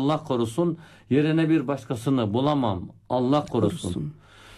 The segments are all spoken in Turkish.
Allah korusun. Yerine bir başkasını bulamam. Allah korusun.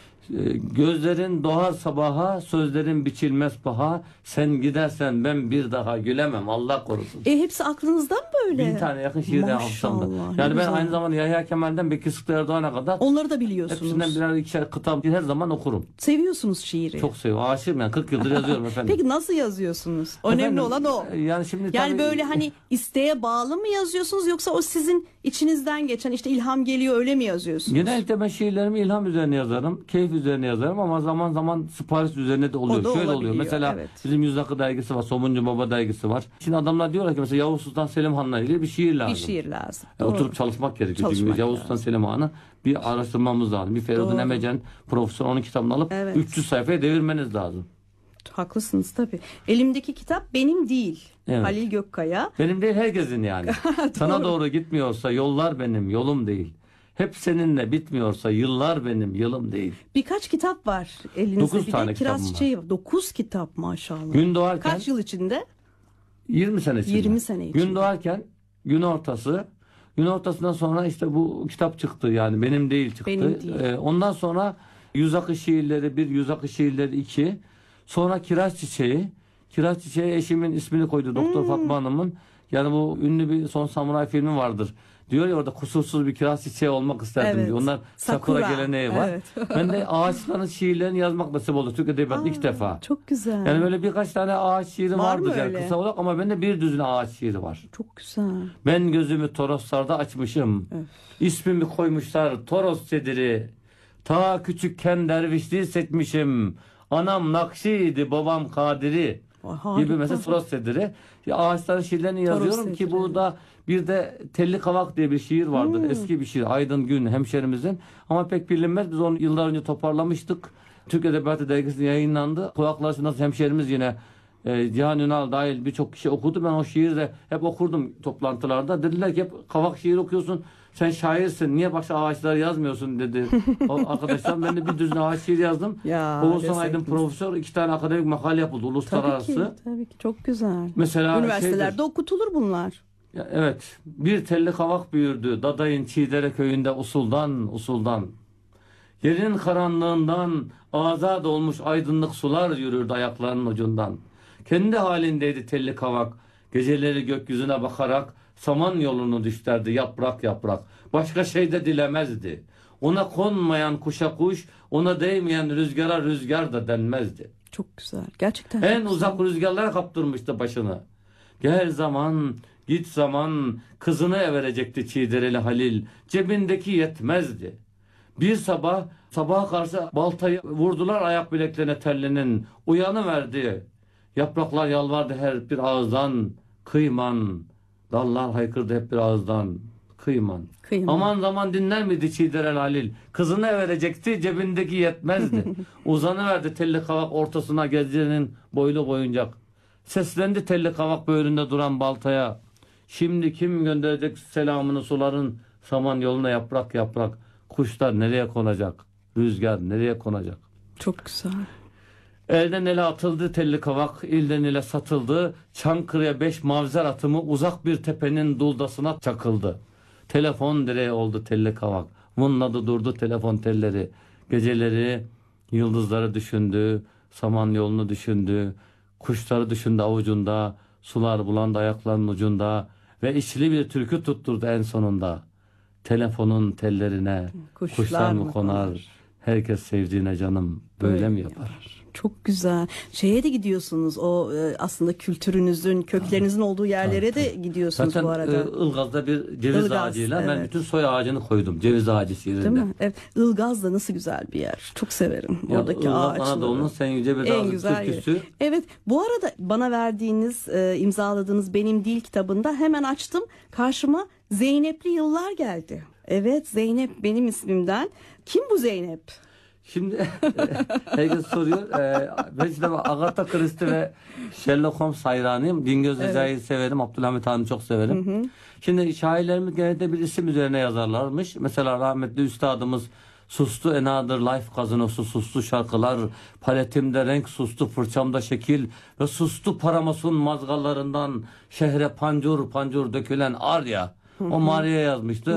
Gözlerin doğar sabaha, sözlerin biçilmez paha. Sen gidersen ben bir daha gülemem. Allah korusun. Hepsi aklınızdan böyle. 1000 tane yakın şiir yaptım da. Yani ben aynı zamanda Yahya Kemal'den Bekir Sıtkı Erdoğan'a kadar onları da biliyorsunuz. hepsinden birer ikişer kitap her zaman okurum. Seviyorsunuz şiiri. Çok seviyorum. Aşığım yani. 40 yıldır yazıyorum efendim. Peki nasıl yazıyorsunuz? Önemli olan o. Yani şimdi Yani tabii, böyle hani isteğe bağlı mı yazıyorsunuz yoksa o sizin içinizden geçen işte ilham geliyor öyle mi yazıyorsunuz? genellikle ben şiirlerimi ilham üzerine yazarım. Keyif üzerine yazarım ama zaman zaman sipariş üzerine de oluyor. O da Şöyle oluyor. olabiliyor, Mesela evet. bizim Yüz Akı dergisi var. Somuncu Baba dergisi var. Şimdi adamlar diyorlar ki mesela Yavuz Sultan Selim Han'la ilgili bir şiir lazım. Bir şiir lazım. Oturup çalışmak gerekiyor. Çünkü Yavuz Sultan Selim Han'ı bir araştırmamız lazım. Bir Feridun Emecen profesör onun kitabını alıp 300 sayfaya devirmeniz lazım. Haklısınız tabii. Elimdeki kitap benim değil. Evet. Halil Gökkaya. Benim değil herkesin yani. Sana doğru gitmiyorsa yollar benim, yolum değil. Hep seninle bitmiyorsa yıllar benim, yılım değil. Birkaç kitap var elinizde. 9 bir tane de kitabım Kiraz Çiçeği var. 9 kitap maşallah. Gün doğarken Kaç yıl içinde? 20 sene içinde. 20 sene içinde. Gün doğarken gün ortası. Gün ortasından sonra işte bu kitap çıktı yani benim değil çıktı. Benim değil. Ondan sonra Yüz Akı şiirleri 1, Yüz Akı şiirleri 2. Sonra Kiraz Çiçeği. Kiraz Çiçeği eşimin ismini koydu Doktor Fatma Hanım'ın. Yani bu ünlü bir Son Samuray filmi vardır. Diyor ya orada kusursuz bir kiraz çiçeği olmak isterdim diyor. Onlar sakura geleneği var. Evet. Ben de ağaçların şiirlerini yazmak nasip oldu. Türk Edebiyatı'nda ilk defa. Çok güzel. Yani böyle birkaç tane ağaç şiiri vardır yani kısa olarak ama bende bir düzine ağaç şiiri var. Çok güzel. Ben gözümü Toroslarda açmışım. İsmimi koymuşlar Toros Sediri. Ta küçükken dervişliği seçmişim. Anam Nakşi'ydi, babam Kadiri. Gibi mesela Toros Sediri. Ağaçların şiirlerini yazıyorum ki burada bir de Telli Kavak diye bir şiir vardır. Eski bir şiir. Aydın Gün hemşerimizin. Ama pek bilinmez. Biz onu yıllar önce toparlamıştık. Türk Edebiyatı Dergisi'nde yayınlandı. Kulaklar Çınlasın hemşerimiz yine Cihan Ünal dahil birçok kişi okudu. Ben o şiiri de hep okurdum toplantılarda. Dediler ki hep kavak şiiri okuyorsun. Sen şairsin. Niye başka ağaçları yazmıyorsun dedi. O arkadaşlar ben de bir düzine ağaç şiir yazdım. Oğuzhan Aydın profesör 2 tane akademik makale yapıldı uluslararası. Tabii ki çok güzel. Mesela üniversitelerde okutulur bunlar. Ya evet. Bir telli kavak büyürdü. Dadayın Çiğdere köyünde usuldan. Yerinin karanlığından azad olmuş aydınlık sular yürürdü ayaklarının ucundan. Kendi halindeydi telli kavak. Geceleri gökyüzüne bakarak saman yolunu düşlerdi yaprak yaprak. Başka şey de dilemezdi. Ona konmayan kuşa kuş, ona değmeyen rüzgara rüzgar da denmezdi. Çok güzel. Gerçekten. En uzak rüzgarlara kaptırmıştı başını. Gel zaman, git zaman, kızını everecekti Çiğdereli Halil. Cebindeki yetmezdi. Bir sabaha karşı baltayı vurdular ayak bileklerine tellinin. Uyanıverdi. Yapraklar yalvardı her bir ağızdan. Kıyman. Dallar haykırdı hep bir ağızdan. Kıyman. Aman zaman dinler miydi Çiğdereli Halil? Kızını verecekti, cebindeki yetmezdi. Uzanıverdi telli kavak ortasına gezdiğinin boylu boyuncak. Seslendi telli kavak böğründe duran baltaya. Şimdi kim gönderecek selamını suların saman yoluna yaprak yaprak. Kuşlar nereye konacak? Rüzgar nereye konacak? Çok güzel. Elden ele atıldı telli kavak, ilden ile satıldı. Çankırı'ya 5 mavzer atımı uzak bir tepenin duldasına çakıldı. Telefon direği oldu telli kavak. Vınladı durdu telefon telleri. Geceleri yıldızları düşündü, saman yolunu düşündü. Kuşları düşündü avucunda, sular bulandı ayaklarının ucunda. Ve içli bir türkü tutturdu en sonunda. Telefonun tellerine kuşlar mı konar? Herkes sevdiğine canım böyle mi yapar? Çok güzel. Şeye de gidiyorsunuz. O aslında kültürünüzün, köklerinizin olduğu yerlere de gidiyorsunuz zaten, bu arada. Ilgaz'da bir ceviz ağacıyla ben bütün soy ağacını koydum. Ceviz ağacı şiirinde. Değil mi? Evet. Ilgaz da nasıl güzel bir yer. Çok severim. Oradaki Ilgaz ağaçları. Anadolu'nun sen yüce bir dağ türküsü. Evet. Bu arada bana verdiğiniz, imzaladığınız Benim Değil kitabında hemen açtım. Karşıma Zeynep'li yıllar geldi. Evet, Zeynep benim ismimden. Kim bu Zeynep? Şimdi herkes soruyor. Ben işte Agatha Christie ve Sherlock Holmes hayranıyım. Bingöl Recai'yi severim. Abdülhamit Han'ı çok severim. Şimdi şairlerimiz genelde bir isim üzerine yazarlarmış. Mesela rahmetli üstadımız sustu Another Life gazinosu, sustu şarkılar, paletimde renk sustu, fırçamda şekil ve sustu paramasun mazgallarından şehre pancur pancur dökülen arya. O Maria yazmıştı.